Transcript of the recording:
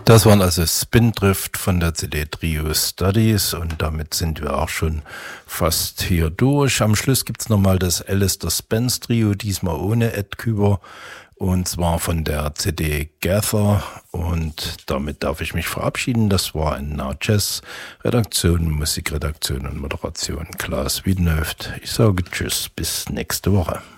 Das waren also Spindrift von der CD Trio Studies und damit sind wir auch schon fast hier durch. Am Schluss gibt's nochmal das Alistair Spence Trio, diesmal ohne Ed Küber und zwar von der CD Gather und damit darf ich mich verabschieden. Das war in Now Jazz, Redaktion, Musikredaktion und Moderation Klaas Wiedenhöft. Ich sage Tschüss, bis nächste Woche.